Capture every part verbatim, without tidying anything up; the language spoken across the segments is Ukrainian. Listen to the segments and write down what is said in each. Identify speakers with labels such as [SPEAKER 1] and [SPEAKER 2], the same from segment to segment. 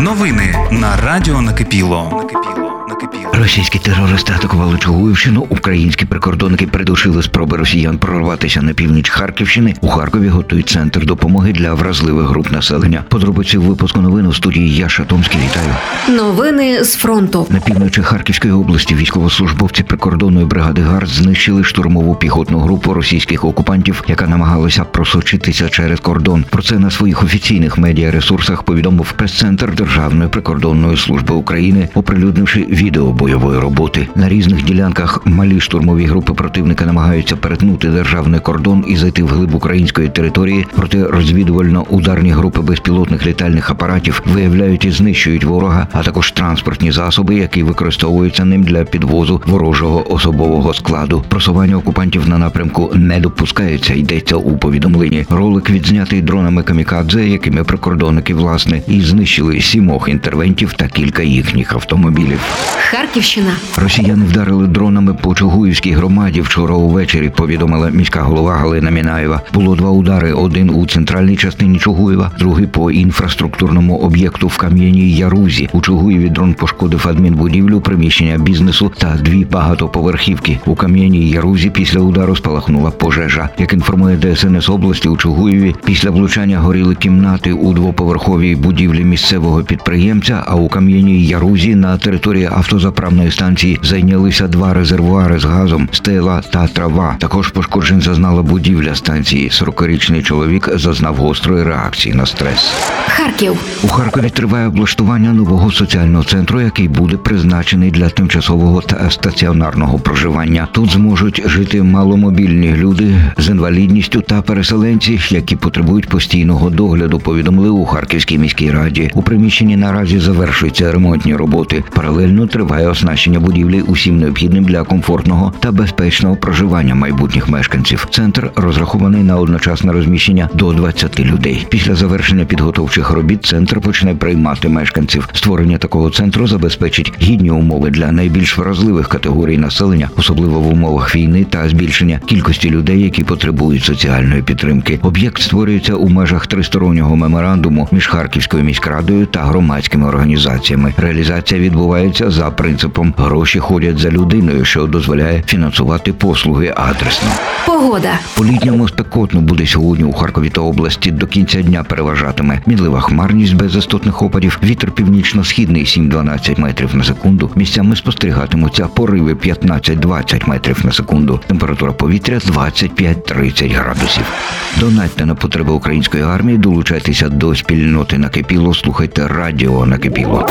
[SPEAKER 1] Новини на радіо Накипіло.
[SPEAKER 2] Російські терористи атакували Чугуївщину. Українські прикордонники придушили спроби росіян прорватися на північ Харківщини. У Харкові готують центр допомоги для вразливих груп населення. Подробиці в випуску новин у студії я, Шатомський, вітаю.
[SPEAKER 3] Новини з фронту.
[SPEAKER 2] На півночі Харківської області військовослужбовці прикордонної бригади ГАРД знищили штурмову піхотну групу російських окупантів, яка намагалася просочитися через кордон. Про це на своїх офіційних медіаресурсах повідомив прес-центр Державної прикордонної служби України, оприлюднивши відео бойової роботи. На різних ділянках малі штурмові групи противника намагаються перетнути державний кордон і зайти вглиб української території, проте розвідувально-ударні групи безпілотних літальних апаратів виявляють і знищують ворога, а також транспортні засоби, які використовуються ним для підвозу ворожого особового складу. Просування окупантів на напрямку не допускається, йдеться у повідомленні. Ролик відзнятий дронами камікадзе, якими прикордонники, власне, і знищили сімох інтервентів та кілька їхніх автомобілів.
[SPEAKER 3] Харківщина.
[SPEAKER 2] Росіяни вдарили дронами по Чугуївській громаді вчора увечері, повідомила міська голова Галина Мінаєва. Було два удари: один у центральній частині Чугуєва, другий по інфраструктурному об'єкту в Кам'яній Ярузі. У Чугуєві дрон пошкодив адмінбудівлю, приміщення бізнесу та дві багатоповерхівки. У Кам'яній Ярузі після удару спалахнула пожежа. Як інформує Де Ес Ен Ес області, у Чугуєві після влучання горіли кімнати у двоповерховій будівлі місцевого підприємця, а у Кам'яній Ярузі на території автозаправної станції зайнялися два резервуари з газом, стела та трава. Також пошкоджень зазнала будівля станції. сорокарічний чоловік зазнав гострої реакції на стрес.
[SPEAKER 3] Харків.
[SPEAKER 2] У Харкові триває облаштування нового соціального центру, який буде призначений для тимчасового та стаціонарного проживання. Тут зможуть жити маломобільні люди з інвалідністю та переселенці, які потребують постійного догляду, повідомили у Харківській міській раді. У приміщенні наразі завершуються ремонтні роботи. Паралельно триває оснащення будівлі усім необхідним для комфортного та безпечного проживання майбутніх мешканців. Центр розрахований на одночасне розміщення до двадцяти людей. Після завершення підготовчих робіт центр почне приймати мешканців. Створення такого центру забезпечить гідні умови для найбільш вразливих категорій населення, особливо в умовах війни, та збільшення кількості людей, які потребують соціальної підтримки. Об'єкт створюється у межах тристороннього меморандуму між Харківською міськрадою та громадськими організаціями. Реалізація відбувається за принципом «гроші ходять за людиною», що дозволяє фінансувати послуги адресно.
[SPEAKER 3] Погода.
[SPEAKER 2] По-літньому спекотно буде сьогодні у Харкові та області. До кінця дня переважатиме мінлива хмарність без істотних опадів, вітер північно-східний сім-дванадцять метрів на секунду. Місцями спостерігатимуться пориви п'ятнадцять-двадцять метрів на секунду. Температура повітря двадцять п'ять-тридцять градусів. Донатьте на потреби української армії, долучайтеся до спільноти Накипіло, слухайте радіо Накипіло.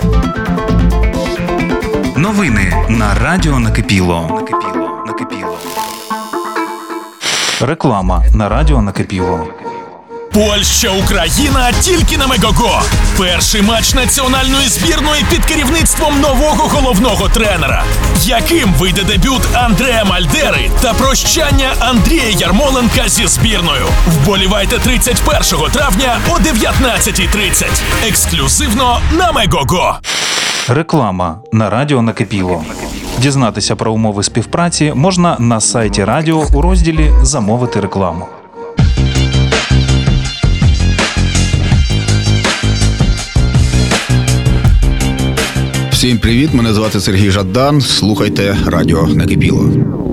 [SPEAKER 1] Новини на радіо Накипіло. Накипіло. Реклама на радіо Накипіло.
[SPEAKER 4] Польща-Україна тільки на Мегого. Перший матч національної збірної під керівництвом нового головного тренера. Яким вийде дебют Андреа Мальдери та прощання Андрія Ярмоленка зі збірною? Вболівайте тридцять першого травня о дев'ятнадцятій тридцять. Ексклюзивно на Мегого.
[SPEAKER 1] Реклама на радіо Накипіло. Дізнатися про умови співпраці можна на сайті радіо у розділі «Замовити рекламу».
[SPEAKER 5] Всім привіт, мене звати Сергій Жадан, слухайте радіо Накипіло.